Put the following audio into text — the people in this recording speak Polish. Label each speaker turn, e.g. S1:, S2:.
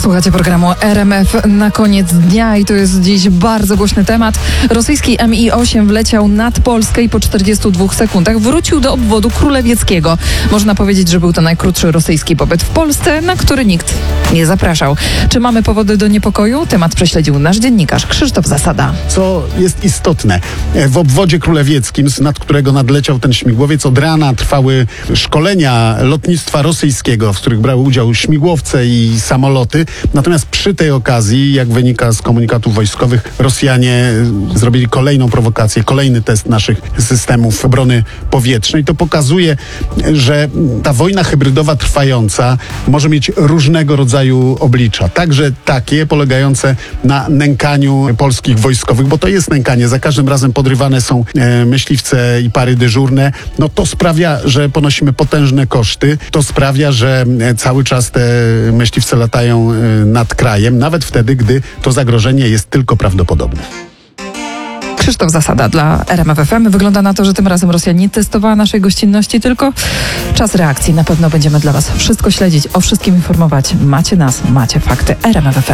S1: Słuchacie programu RMF na koniec dnia i to jest dziś bardzo głośny temat. Rosyjski Mi-8 wleciał nad Polskę i po 42 sekundach wrócił do obwodu królewieckiego. Można powiedzieć, że był to najkrótszy rosyjski pobyt w Polsce, na który nikt nie zapraszał. Czy mamy powody do niepokoju? Temat prześledził nasz dziennikarz Krzysztof Zasada.
S2: Co jest istotne, w obwodzie królewieckim, nad którego nadleciał ten śmigłowiec, od rana trwały szkolenia lotnictwa rosyjskiego, w których brały udział śmigłowce i samoloty. Natomiast przy tej okazji, jak wynika z komunikatów wojskowych, Rosjanie zrobili kolejną prowokację, kolejny test naszych systemów obrony powietrznej. To pokazuje, że ta wojna hybrydowa trwająca może mieć różnego rodzaju oblicza. Także takie polegające na nękaniu polskich wojskowych, bo to jest nękanie. Za każdym razem podrywane są myśliwce i pary dyżurne. No to sprawia, że ponosimy potężne koszty. To sprawia, że cały czas te myśliwce latają nad krajem, nawet wtedy, gdy to zagrożenie jest tylko prawdopodobne.
S1: Krzysztof Zasada dla RMF FM. Wygląda na to, że tym razem Rosja nie testowała naszej gościnności, tylko czas reakcji. Na pewno będziemy dla Was wszystko śledzić, o wszystkim informować. Macie nas, macie fakty. RMF FM.